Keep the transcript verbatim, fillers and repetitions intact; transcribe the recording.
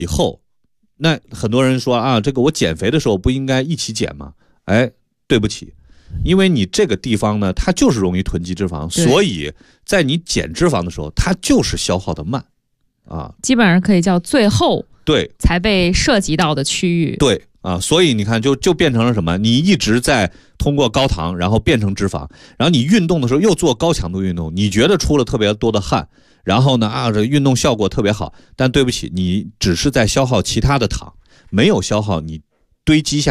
以后，那很多人说啊，这个我减肥的时候不应该一起减吗？哎，对不起，因为你这个地方呢，它就是容易囤积脂肪，所以在你减脂肪的时候，它就是消耗的慢啊， 基本上可以叫最后对才被涉及到的区域。 对啊，所以你看就就变成了什么？你一直在通过高糖，然后变成脂肪，然后你运动的时候又做高强度运动，你觉得出了特别多的汗，然后呢啊，这运动效果特别好，但对不起，你只是在消耗其他的糖，没有消耗你堆积下